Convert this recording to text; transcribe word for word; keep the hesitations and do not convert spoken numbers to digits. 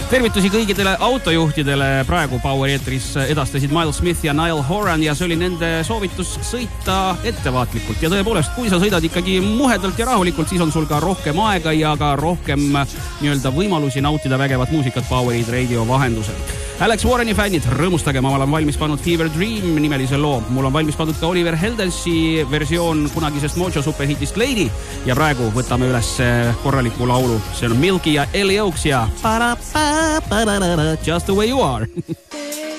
Tervitusi kõigidele autojuhtidele. Praegu Power eetris edastasid Miles Smith ja Niall Horan ja see oli nende soovitus sõita ettevaatlikult. Ja tõepoolest, kui sa sõidad ikkagi muhedalt ja rahulikult, siis on sul ka rohkem aega ja ka rohkem nii-öelda võimalusi nautida vägevat muusikat Power Radio vahendusel. Alex Warreni fännid, rõõmustage, ma olen valmis pannud Fever Dream nimelise loo. Mul on valmis pannud ka Oliver Heldelsi versioon kunagisest Mojo superhitist Lady ja praegu võtame üles korraliku laulu. See on Milky ja Ellie Oaks ja Just the way you are.